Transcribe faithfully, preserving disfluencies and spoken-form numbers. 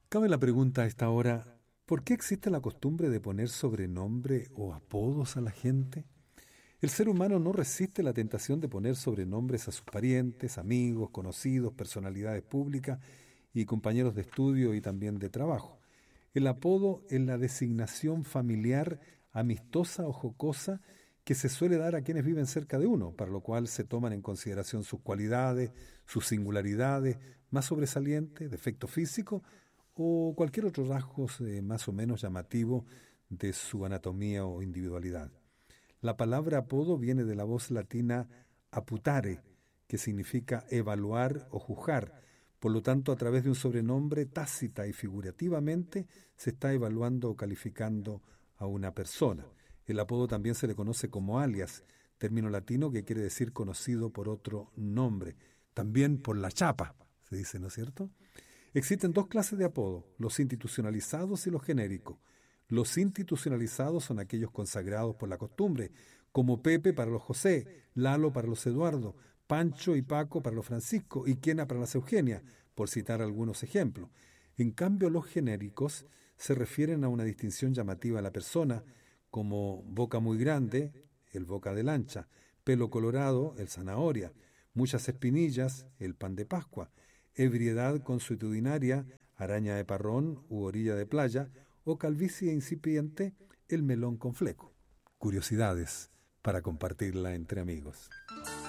Cabe la pregunta a esta hora, ¿por qué existe la costumbre de poner sobrenombre o apodos a la gente? El ser humano no resiste la tentación de poner sobrenombres a sus parientes, amigos, conocidos, personalidades públicas y compañeros de estudio y también de trabajo. El apodo es la designación familiar, amistosa o jocosa que se suele dar a quienes viven cerca de uno, para lo cual se toman en consideración sus cualidades, sus singularidades más sobresalientes, defecto físico o cualquier otro rasgo eh, más o menos llamativo de su anatomía o individualidad. La palabra apodo viene de la voz latina aputare, que significa evaluar o juzgar. Por lo tanto, a través de un sobrenombre, tácita y figurativamente, se está evaluando o calificando a una persona. El apodo también se le conoce como alias, término latino que quiere decir conocido por otro nombre. También por la chapa, se dice, ¿no es cierto? Existen dos clases de apodo, los institucionalizados y los genéricos. Los institucionalizados son aquellos consagrados por la costumbre, como Pepe para los José, Lalo para los Eduardo, Pancho y Paco para los Francisco y Quena para las Eugenia, por citar algunos ejemplos. En cambio, los genéricos se refieren a una distinción llamativa a la persona, como boca muy grande, el boca de lancha, pelo colorado, el zanahoria, muchas espinillas, el pan de Pascua, ebriedad consuetudinaria, araña de parrón u orilla de playa, o calvicie incipiente, el melón con fleco. Curiosidades para compartirla entre amigos.